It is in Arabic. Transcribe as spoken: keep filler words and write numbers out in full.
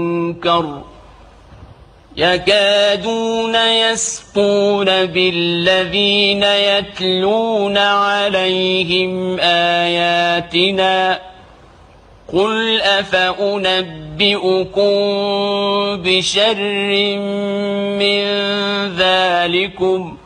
المنكر يكادون يسقون بالذين يتلون عليهم آياتنا قل أفأنبئكم بشر من ذلكم